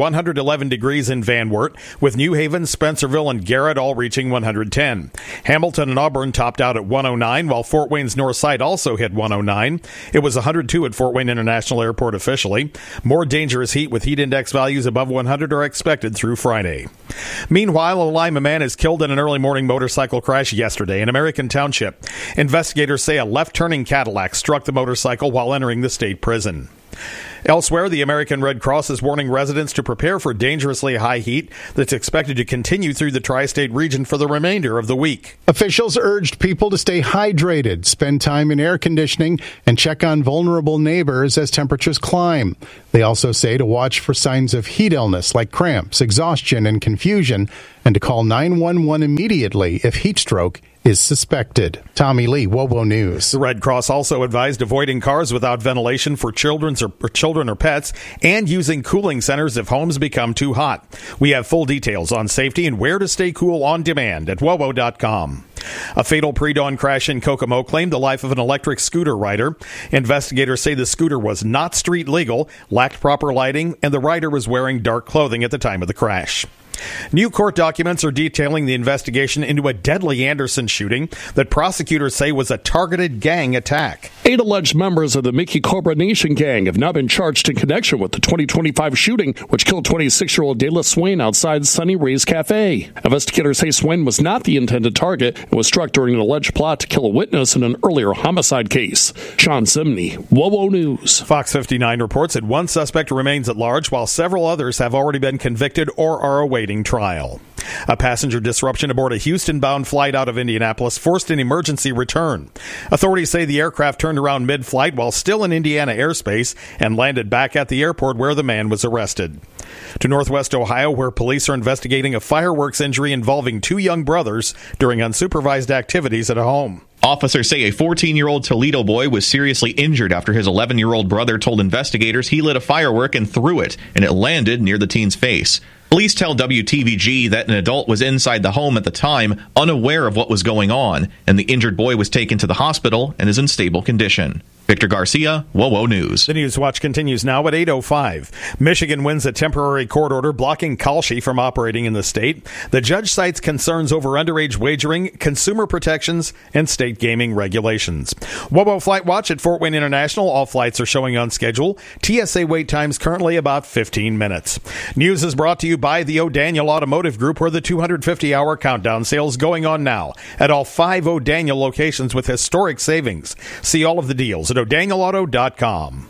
eleven degrees in Van Wert, with New Haven, Spencerville, and Garrett all reaching one hundred ten. Hamilton and Auburn topped out at one oh nine, while Fort Wayne's North Side also hit one oh nine. It was one hundred two at Fort Wayne International Airport officially. More dangerous heat with heat index values above one hundred are expected through Friday. Meanwhile, a Lima man is killed in an early morning motorcycle crash yesterday in American Township. Investigators say a left-turning Cadillac struck the motorcycle while entering the state prison. Elsewhere, the American Red Cross is warning residents to prepare for dangerously high heat that's expected to continue through the tri-state region for the remainder of the week. Officials urged people to stay hydrated, spend time in air conditioning, and check on vulnerable neighbors as temperatures climb. They also say to watch for signs of heat illness like cramps, exhaustion, and confusion, and to call nine one one immediately if heat stroke is suspected. Tommy Lee, WOWO News. The Red Cross also advised avoiding cars without ventilation for children's or, or children or pets, and using cooling centers if homes become too hot. We have full details on safety and where to stay cool on demand at W O W O dot com. A fatal pre-dawn crash in Kokomo claimed the life of an electric scooter rider. Investigators say the scooter was not street legal, lacked proper lighting, and the rider was wearing dark clothing at the time of the crash. New court documents are detailing the investigation into a deadly Anderson shooting that prosecutors say was a targeted gang attack. Eight alleged members of the Mickey Cobra Nation gang have now been charged in connection with the twenty twenty-five shooting, which killed twenty-six-year-old De La Swain outside Sunny Ray's Cafe. Investigators say Swain was not the intended target and was struck during an alleged plot to kill a witness in an earlier homicide case. Sean Simney, WOWO News. Fox fifty-nine reports that one suspect remains at large, while several others have already been convicted or are awaiting trial. A passenger disruption aboard a Houston-bound flight out of Indianapolis forced an emergency return. Authorities say the aircraft turned around mid-flight while still in Indiana airspace and landed back at the airport where the man was arrested. To Northwest Ohio, where police are investigating a fireworks injury involving two young brothers during unsupervised activities at a home. Officers say a fourteen-year-old Toledo boy was seriously injured after his eleven-year-old brother told investigators he lit a firework and threw it, and it landed near the teen's face. Police tell W T V G that an adult was inside the home at the time, unaware of what was going on, and the injured boy was taken to the hospital and is in stable condition. Victor Garcia, WOWO News. The News Watch continues now at eight oh five. Michigan wins a temporary court order blocking Kalshi from operating in the state. The judge cites concerns over underage wagering, consumer protections, and state gaming regulations. WOWO Flight Watch at Fort Wayne International. All flights are showing on schedule. T S A wait times currently about fifteen minutes. News is brought to you by the O'Daniel Automotive Group, where the two hundred fifty hour countdown sale is going on now at all five O'Daniel locations with historic savings. See all of the deals at O'Daniel Auto dot com.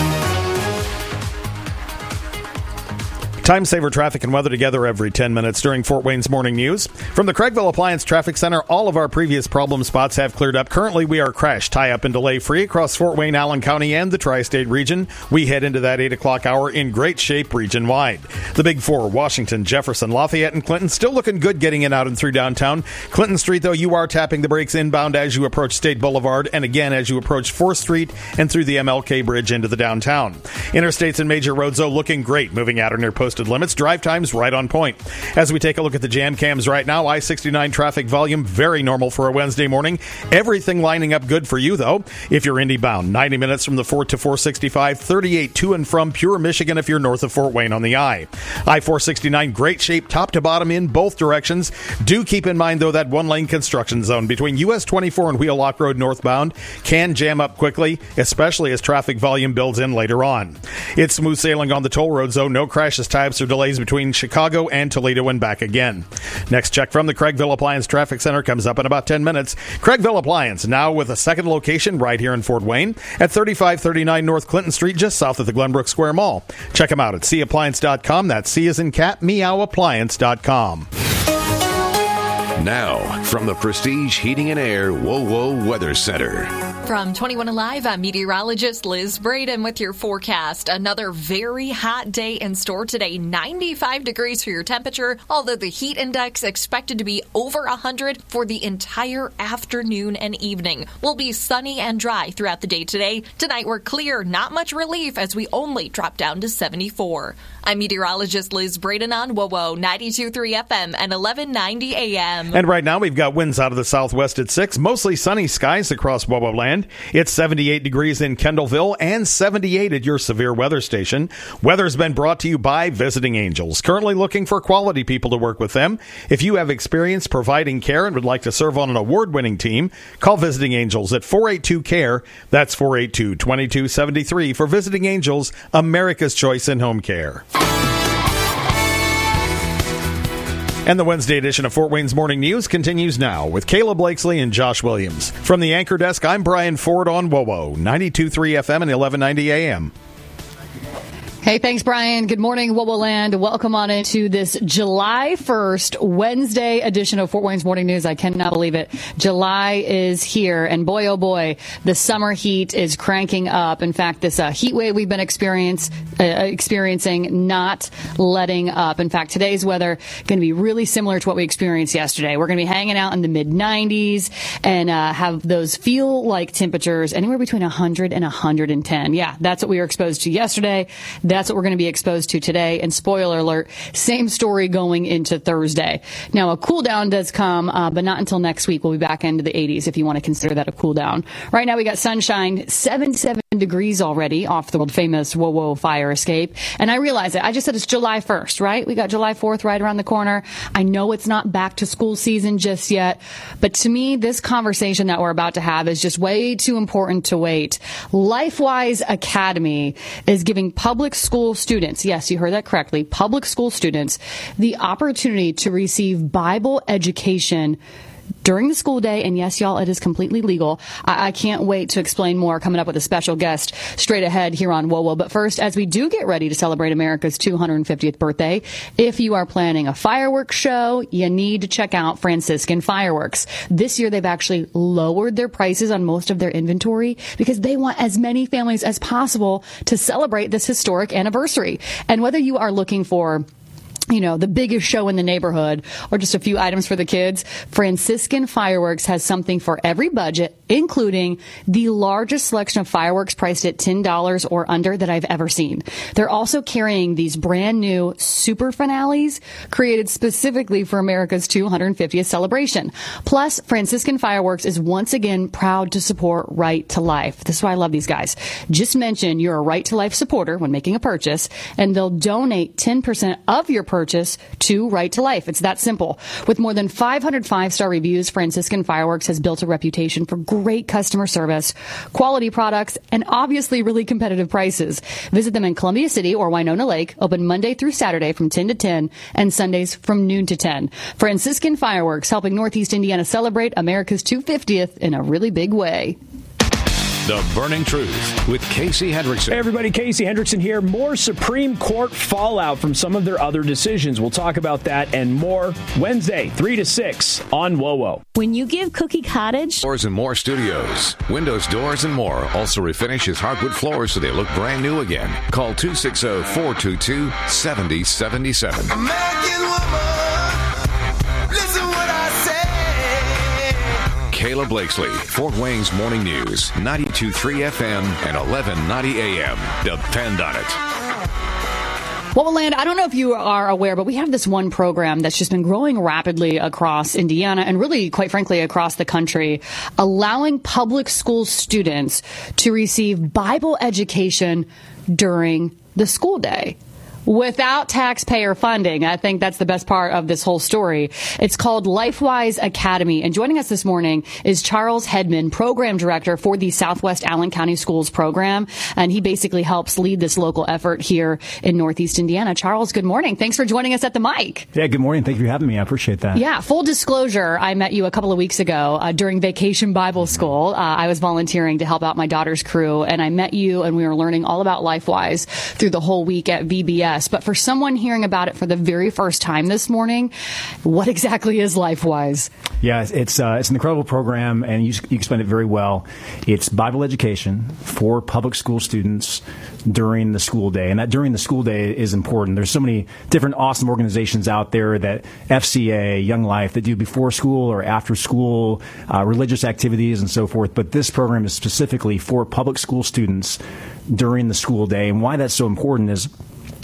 Time saver traffic and weather together every ten minutes during Fort Wayne's Morning News. From the Craigville Appliance Traffic Center, all of our previous problem spots have cleared up. Currently, we are crash, tie-up, and delay-free across Fort Wayne, Allen County, and the tri-state region. We head into that eight o'clock hour in great shape region-wide. The Big Four, Washington, Jefferson, Lafayette, and Clinton, still looking good getting in out and through downtown. Clinton Street, though, you are tapping the brakes inbound as you approach State Boulevard, and again as you approach fourth Street and through the M L K Bridge into the downtown. Interstates and major roads, though, looking great, moving out of near posted limits. Drive times right on point. As we take a look at the jam cams right now, I sixty-nine traffic volume very normal for a Wednesday morning. Everything lining up good for you, though. If you're Indy bound, ninety minutes from the Fort to four sixty-five, thirty-eight to and from Pure, Michigan if you're north of Fort Wayne on the I. I four sixty-nine, great shape top to bottom in both directions. Do keep in mind, though, that one-lane construction zone between U S twenty-four and Wheelock Road northbound can jam up quickly, especially as traffic volume builds in later on. It's smooth sailing on the toll roads, though. No crashes, types, or delays between Chicago and Toledo and back again. Next check from the Craigville Appliance Traffic Center comes up in about ten minutes. Craigville Appliance, now with a second location right here in Fort Wayne at thirty-five thirty-nine North Clinton Street, just south of the Glenbrook Square Mall. Check them out at C appliance dot com. That's C as in cat, meow appliance dot com. Now, from the Prestige Heating and Air WOWO Weather Center. From twenty-one Alive, I'm meteorologist Liz Braden with your forecast. Another very hot day in store today. ninety-five degrees for your temperature, although the heat index expected to be over one hundred for the entire afternoon and evening. We'll be sunny and dry throughout the day today. Tonight we're clear, not much relief as we only drop down to seventy-four. I'm meteorologist Liz Braden on WOWO ninety-two point three F M and eleven ninety A M. And right Right now, we've got winds out of the southwest at six, mostly sunny skies across W O W O land. It's seventy-eight degrees in Kendallville and seventy-eight at your severe weather station. Weather's been brought to you by Visiting Angels, currently looking for quality people to work with them. If you have experience providing care and would like to serve on an award-winning team, call Visiting Angels at four eight two C A R E. That's four eight two, two two seven three for Visiting Angels, America's choice in home care. And the Wednesday edition of Fort Wayne's Morning News continues now with Caleb Blakesley and Josh Williams. From the anchor desk, I'm Brian Ford on W O W O, ninety-two point three F M and eleven ninety A M. Hey, thanks, Brian. Good morning, W O W O land. Welcome on into this July first, Wednesday edition of Fort Wayne's Morning News. I cannot believe it. July is here, and boy, oh boy, the summer heat is cranking up. In fact, this uh, heat wave we've been experience, uh, experiencing not letting up. In fact, today's weather going to be really similar to what we experienced yesterday. We're going to be hanging out in the mid nineties and uh, have those feel-like temperatures anywhere between one hundred and one hundred ten. Yeah, that's what we were exposed to yesterday. That's what we're going to be exposed to today. And spoiler alert, same story going into Thursday. Now, a cool down does come, uh, but not until next week. We'll be back into the eighties if you want to consider that a cool down. Right now, we got sunshine, seventy-seven degrees already off the world famous W O W O fire escape. And I realize it. I just said it's July first, right? We got July fourth right around the corner. I know it's not back to school season just yet, but to me, this conversation that we're about to have is just way too important to wait. LifeWise Academy is giving public school students, yes, you heard that correctly, public school students, the opportunity to receive Bible education during the school day. And yes, y'all, it is completely legal. I, I can't wait to explain more coming up with a special guest straight ahead here on W O W O. But first, as we do get ready to celebrate America's two hundred fiftieth birthday, if you are planning a fireworks show, you need to check out Franciscan Fireworks. This year, they've actually lowered their prices on most of their inventory because they want as many families as possible to celebrate this historic anniversary. And whether you are looking for you know, the biggest show in the neighborhood or just a few items for the kids, Franciscan Fireworks has something for every budget, including the largest selection of fireworks priced at ten dollars or under that I've ever seen. They're also carrying these brand new super finales created specifically for America's two hundred fiftieth celebration. Plus, Franciscan Fireworks is once again proud to support Right to Life. This is why I love these guys. Just mention you're a Right to Life supporter when making a purchase, and they'll donate ten percent of your purchase to Right to Life. It's that simple. With more than five hundred five-star reviews, Franciscan Fireworks has built a reputation for great customer service, quality products, and obviously really competitive prices. Visit them in Columbia City or Winona Lake, open Monday through Saturday from ten to ten and Sundays from noon to ten. Franciscan Fireworks, helping Northeast Indiana celebrate America's two hundred fiftieth in a really big way. The Burning Truth with Casey Hendrickson. Hey everybody, Casey Hendrickson here. More Supreme Court fallout from some of their other decisions. We'll talk about that and more Wednesday, three to six on W O W O. When you give Cookie Cottage... Doors and More Studios. Windows, doors, and more. Also refinishes hardwood floors so they look brand new again. Call two six zero, four two two, seven zero seven seven. American woman, listen what I say. Caleb Blakesley, Fort Wayne's Morning News, ninety-two point three F M and eleven ninety A M. Depend on it. Well, Land, I don't know if you are aware, but we have this one program that's just been growing rapidly across Indiana and really, quite frankly, across the country, allowing public school students to receive Bible education during the school day without taxpayer funding. I think that's the best part of this whole story. It's called LifeWise Academy. And joining us this morning is Charles Hedman, Program Director for the Southwest Allen County Schools program. And he basically helps lead this local effort here in Northeast Indiana. Charles, good morning. Thanks for joining us at the mic. Yeah, good morning. Thank you for having me. I appreciate that. Yeah, full disclosure, I met you a couple of weeks ago uh, during Vacation Bible School. Uh, I was volunteering to help out my daughter's crew, and I met you, and we were learning all about LifeWise through the whole week at V B S. But for someone hearing about it for the very first time this morning, what exactly is LifeWise? Yeah, it's uh, it's an incredible program, and you, you explained it very well. It's Bible education for public school students during the school day, and that during the school day is important. There's so many different awesome organizations out there, that F C A, Young Life, that do before school or after school uh, religious activities and so forth. But this program is specifically for public school students during the school day, and why that's so important is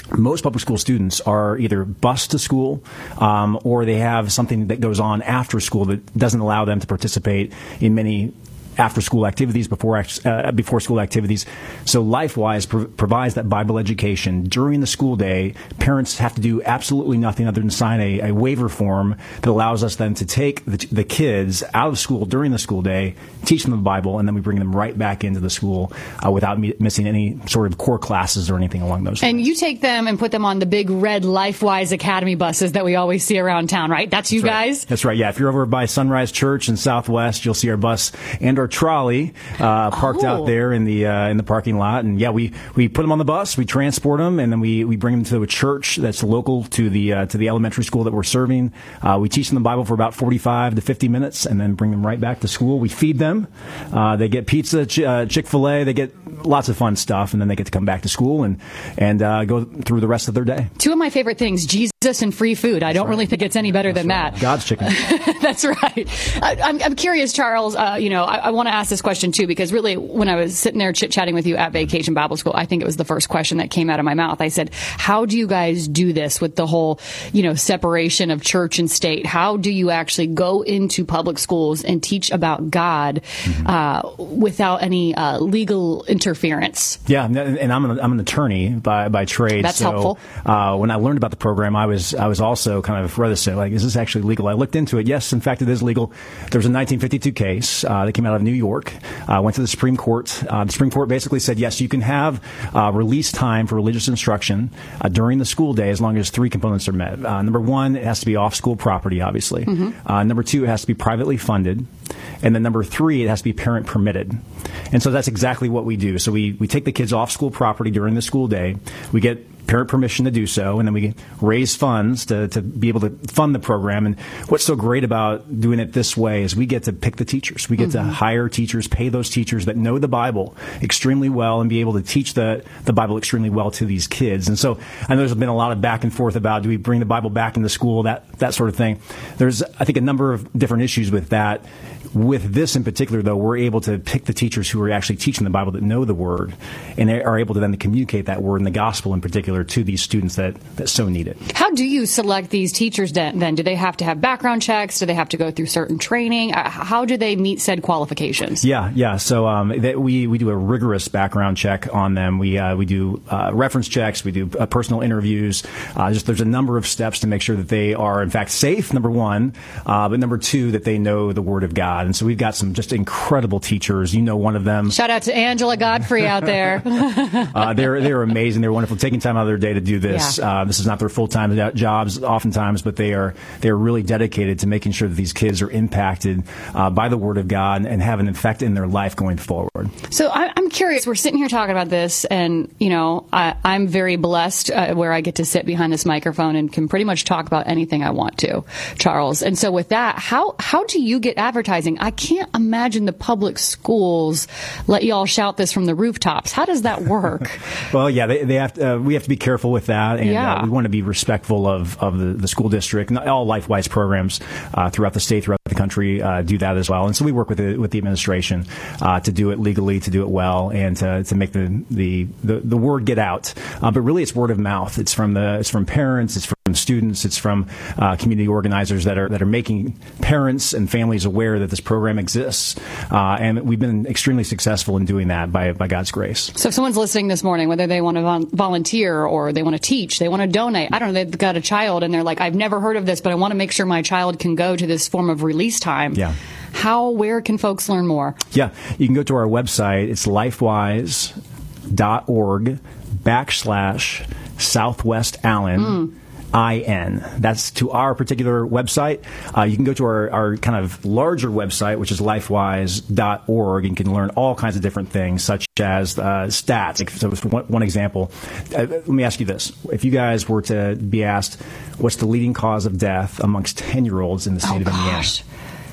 most public school students are either bused to school um, or they have something that goes on after school that doesn't allow them to participate in many after school activities, before uh, before school activities. So LifeWise pro- provides that Bible education during the school day. Parents have to do absolutely nothing other than sign a, a waiver form that allows us then to take the, the kids out of school during the school day, teach them the Bible, and then we bring them right back into the school uh, without me- missing any sort of core classes or anything along those lines. And you take them and put them on the big red LifeWise Academy buses that we always see around town, right? That's you That's right. guys? That's right, yeah. If you're over by Sunrise Church in Southwest, you'll see our bus and our trolley uh, parked Oh. out there in the uh, in the parking lot. And yeah, we, we put them on the bus, we transport them, and then we, we bring them to a church that's local to the uh, to the elementary school that we're serving. Uh, we teach them the Bible for about forty-five to fifty minutes, and then bring them right back to school. We feed them. Uh, they get pizza, ch- uh, Chick-fil-A. They get lots of fun stuff, and then they get to come back to school and and uh, go through the rest of their day. Two of my favorite things, Jesus and free food. I don't really think it's any better than that. God's chicken. That's right. I, I'm, I'm curious, Charles, uh, you know, I, I want to ask this question too, because really when I was sitting there chit-chatting with you at Vacation Bible School, I think it was the first question that came out of my mouth. I said, how do you guys do this with the whole, you know, separation of church and state? How do you actually go into public schools and teach about God mm-hmm. uh, without any uh, legal interference? Yeah, and I'm an, I'm an attorney by, by trade. That's so, helpful. Uh, when I learned about the program, I was I was also kind of reticent. Like, is this actually legal? I looked into it. Yes, in fact, it is legal. There was a nineteen fifty-two case uh, that came out of New York. Uh, went to the Supreme Court. Uh, the Supreme Court basically said, yes, you can have uh, release time for religious instruction uh, during the school day as long as three components are met. Uh, number one, it has to be off school property, obviously. Mm-hmm. Uh, number two, it has to be privately funded. And then number three, it has to be parent permitted. And so that's exactly what we do. So we, we take the kids off school property during the school day. We get parent permission to do so, and then we raise funds to, to be able to fund the program. And what's so great about doing it this way is we get to pick the teachers. We get mm-hmm. to hire teachers, pay those teachers that know the Bible extremely well and be able to teach the, the Bible extremely well to these kids. And so I know there's been a lot of back and forth about, do we bring the Bible back into school, that, that sort of thing. There's, I think, a number of different issues with that. With this in particular, though, we're able to pick the teachers who are actually teaching the Bible that know the Word and are able to then communicate that Word and the gospel in particular to these students that, that so need it. How do you select these teachers then? Do they have to have background checks? Do they have to go through certain training? How do they meet said qualifications? Yeah, yeah. So um, they, we, we do a rigorous background check on them. We uh, we do uh, reference checks. We do uh, personal interviews. Uh, just there's a number of steps to make sure that they are, in fact, safe, number one, uh, but number two, that they know the Word of God. And so we've got some just incredible teachers. You know one of them. Shout out to Angela Godfrey out there. uh, they're they're amazing. They're wonderful. Taking time out of their day to do this. Yeah. Uh, this is not their full time jobs, oftentimes, but they are they are really dedicated to making sure that these kids are impacted uh, by the Word of God and have an effect in their life going forward. So I, I'm curious. We're sitting here talking about this, and you know, I, I'm very blessed uh, where I get to sit behind this microphone and can pretty much talk about anything I want to, Charles. And so with that, how how do you get advertising? I can't imagine the public schools let y'all shout this from the rooftops. How does that work? Well, yeah, they, they have to, uh, we have to be careful with that, and yeah. uh, we want to be respectful of, of the, the school district. Not all LifeWise programs uh, throughout the state, throughout the country uh, do that as well. And so we work with the, with the administration uh, to do it legally, to do it well, and to, to make the, the, the, the word get out. Uh, but really, it's word of mouth. It's from the it's from parents. It's from students. It's from uh, community organizers that are that are making parents and families aware that this program exists. Uh, and we've been extremely successful in doing that by by God's grace. So if someone's listening this morning, whether they want to vol- volunteer or they want to teach, they want to donate, I don't know, they've got a child and they're like, I've never heard of this, but I want to make sure my child can go to this form of release time. Yeah. How, where can folks learn more? Yeah, you can go to our website. It's lifewise dot org backslash Southwest Allen. Mm. I N. That's to our particular website. Uh, you can go to our, our kind of larger website, which is lifewise dot org, and you can learn all kinds of different things, such as uh, stats. Like, so for one, one example, uh, let me ask you this. If you guys were to be asked, what's the leading cause of death amongst ten-year-olds in the state oh, of Indiana? Gosh.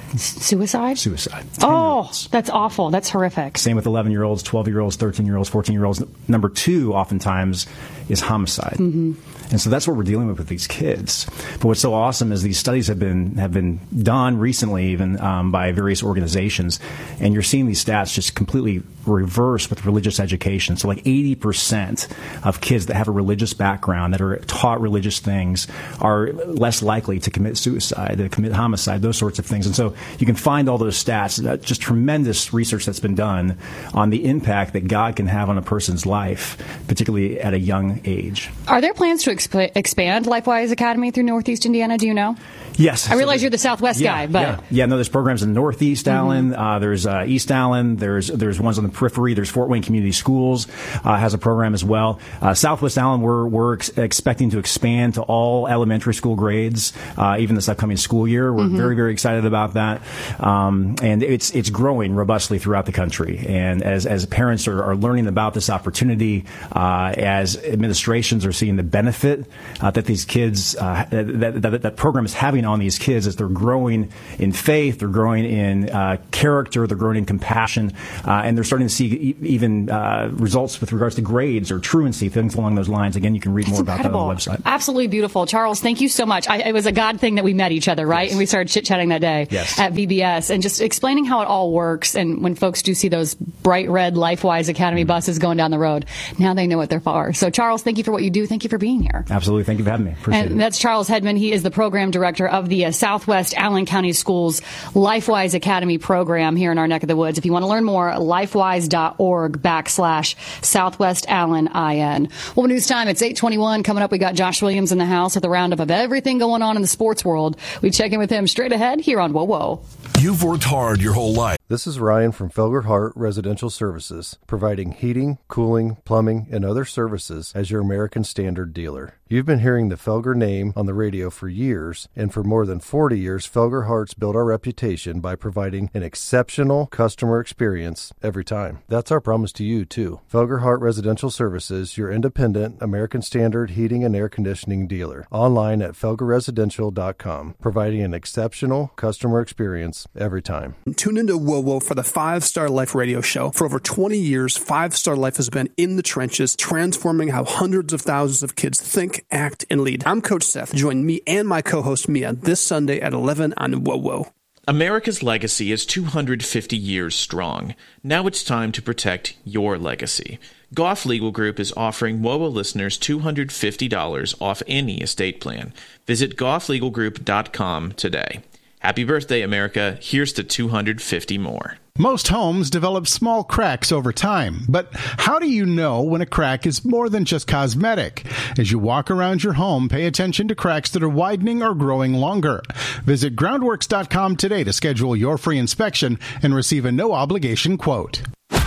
Suicide? Suicide. Oh, that's awful. That's horrific. Same with eleven-year-olds, twelve-year-olds, thirteen-year-olds, fourteen-year-olds. Number two, oftentimes, is homicide. Mm-hmm. And so that's what we're dealing with with these kids. But what's so awesome is these studies have been have been done recently, even um, by various organizations, and you're seeing these stats just completely reverse with religious education. So like eighty percent of kids that have a religious background, that are taught religious things, are less likely to commit suicide, to commit homicide, those sorts of things. And so you can find all those stats, just tremendous research that's been done on the impact that God can have on a person's life, particularly at a young age. Are there plans to exp- expand LifeWise Academy through Northeast Indiana? Do you know? Yes. I realize you're the Southwest yeah, guy, but yeah. yeah, no, there's programs in Northeast Mm-hmm. Allen. Uh, there's uh, East Allen. There's there's ones on the periphery. There's Fort Wayne Community Schools uh, has a program as well. Uh, Southwest Allen, we're we're ex- expecting to expand to all elementary school grades, uh, even this upcoming school year. We're Mm-hmm. very very excited about that, um, and it's it's growing robustly throughout the country. And as as parents are, are learning about this opportunity, uh, as administrations are seeing the benefit uh, that these kids uh, that, that that program is having on these kids as they're growing in faith, they're growing in uh, character, they're growing in compassion, uh, and they're starting to see e- even uh, results with regards to grades or truancy, things along those lines. Again, you can read more about that on the website. Absolutely beautiful. Charles, thank you so much. I, it was a God thing that we met each other, right? Yes. And we started chit-chatting that day yes. at V B S, and just explaining how it all works. And when folks do see those bright red LifeWise Academy mm-hmm. buses going down the road, now they know what they're for. So, Charles, thank you for what you do. Thank you for being here. Absolutely. Thank you for having me. Appreciate and it. That's Charles Hedman. He is the program director of the uh, Southwest Allen County Schools LifeWise Academy program here in our neck of the woods. If you want to learn more, lifewise.org backslash Southwest Allen I N. Well, news time. It's eight twenty-one. Coming up, we got Josh Williams in the house with a roundup of everything going on in the sports world. We check in with him straight ahead here on Whoa Whoa. You've worked hard your whole life. This is Ryan from Felger Hart Residential Services, providing heating, cooling, plumbing, and other services as your American Standard dealer. You've been hearing the Felger name on the radio for years, and for more than forty years, Felger Hart's built our reputation by providing an exceptional customer experience every time. That's our promise to you, too. Felger Hart Residential Services, your independent American Standard heating and air conditioning dealer. Online at felger residential dot com, providing an exceptional customer experience every time. Tune into Whoa Whoa for the Five Star Life radio show. For over twenty years, Five Star Life has been in the trenches, transforming how hundreds of thousands of kids think, act, and lead. I'm Coach Seth. Join me and my co-host Mia this Sunday at eleven on Whoa Whoa. America's legacy is two hundred fifty years strong. Now it's time to protect your legacy. Goff Legal Group is offering W O A listeners two hundred fifty dollars off any estate plan. Visit goff legal group dot com today. Happy birthday, America. Here's to two hundred fifty more. Most homes develop small cracks over time, but how do you know when a crack is more than just cosmetic? As you walk around your home, pay attention to cracks that are widening or growing longer. Visit groundworks dot com today to schedule your free inspection and receive a no-obligation quote.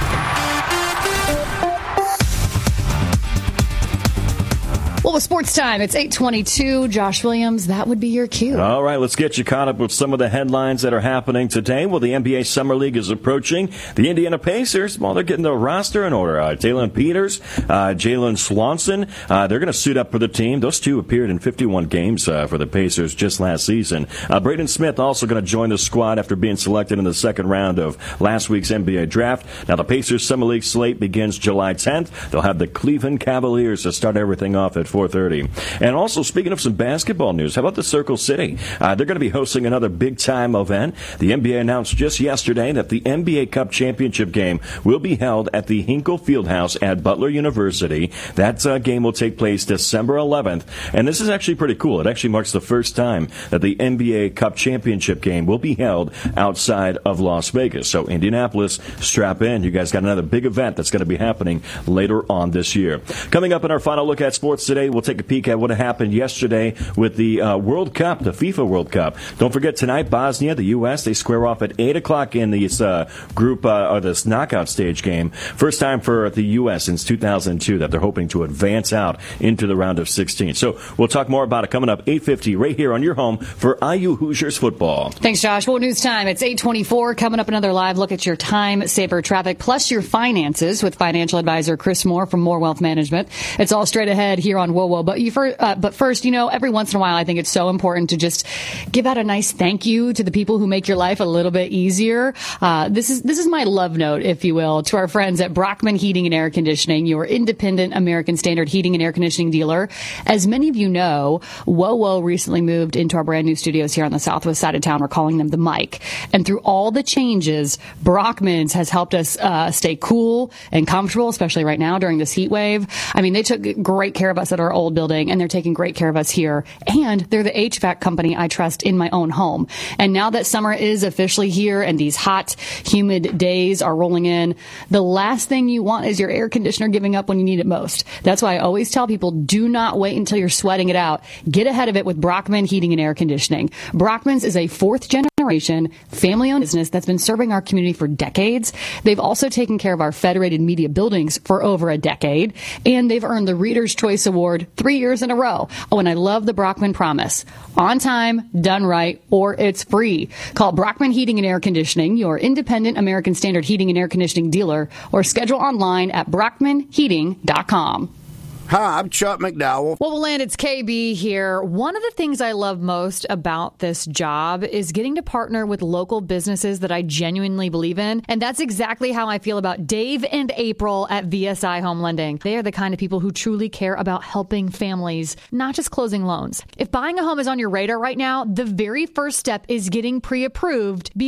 Well, with sports time, it's eight twenty-two. Josh Williams, that would be your cue. All right, let's get you caught up with some of the headlines that are happening today. Well, the N B A Summer League is approaching. The Indiana Pacers, well, they're getting their roster in order. Uh, Jalen Peters, uh, Jalen Swanson, uh, they're going to suit up for the team. Those two appeared in fifty-one games uh, for the Pacers just last season. Uh, Braden Smith also going to join the squad after being selected in the second round of last week's N B A draft. Now, the Pacers Summer League slate begins July tenth. They'll have the Cleveland Cavaliers to start everything off at four thirty. And also, speaking of some basketball news, how about the Circle City? Uh, they're going to be hosting another big-time event. The N B A announced just yesterday that the N B A Cup Championship game will be held at the Hinkle Fieldhouse at Butler University. That uh, game will take place December eleventh. And this is actually pretty cool. It actually marks the first time that the N B A Cup Championship game will be held outside of Las Vegas. So, Indianapolis, strap in. You guys got another big event that's going to be happening later on this year. Coming up in our final look at sports today, we'll take a peek at what happened yesterday with the uh, World Cup, the FIFA World Cup. Don't forget tonight, Bosnia, the U S, they square off at eight o'clock in this uh, group, uh, or this knockout stage game. First time for the U S since two thousand two that they're hoping to advance out into the round of sixteen. So we'll talk more about it coming up eight fifty right here on your home for I U Hoosiers football. Thanks, Josh. Well, news time. It's eight twenty-four. Coming up, another live look at your time saver traffic plus your finances with financial advisor Chris Moore from Moore Wealth Management. It's all straight ahead here on on Whoa Whoa. But you first, uh, but first, you know, every once in a while, I think it's so important to just give out a nice thank you to the people who make your life a little bit easier. Uh, this is this is my love note, if you will, to our friends at Brockman Heating and Air Conditioning, your independent American Standard heating and air conditioning dealer. As many of you know, Whoa Whoa recently moved into our brand new studios here on the southwest side of town. We're calling them the Mike. And through all the changes, Brockman's has helped us uh, stay cool and comfortable, especially right now during this heat wave. I mean, they took great care of us at our old building, and they're taking great care of us here. And they're the H V A C company I trust in my own home. And now that summer is officially here and these hot, humid days are rolling in, the last thing you want is your air conditioner giving up when you need it most. That's why I always tell people, do not wait until you're sweating it out. Get ahead of it with Brockman Heating and Air Conditioning. Brockman's is a fourth generation family-owned business that's been serving our community for decades. They've also taken care of our Federated Media buildings for over a decade, and they've earned the Reader's Choice Award three years in a row. Oh, and I love the Brockman promise. On time, done right, or it's free. Call Brockman Heating and Air Conditioning, your independent American Standard heating and air conditioning dealer, or schedule online at brockman heating dot com. Hi, I'm Chuck McDowell. Well, we'll land. It's K B here. One of the things I love most about this job is getting to partner with local businesses that I genuinely believe in. And that's exactly how I feel about Dave and April at V S I Home Lending. They are the kind of people who truly care about helping families, not just closing loans. If buying a home is on your radar right now, the very first step is getting pre-approved